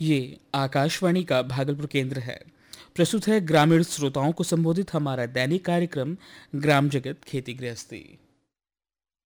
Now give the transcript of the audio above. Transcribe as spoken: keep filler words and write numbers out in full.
ये आकाशवाणी का भागलपुर केंद्र है। प्रस्तुत है ग्रामीण श्रोताओं को संबोधित हमारा दैनिक कार्यक्रम ग्राम जगत खेती गृहस्थी।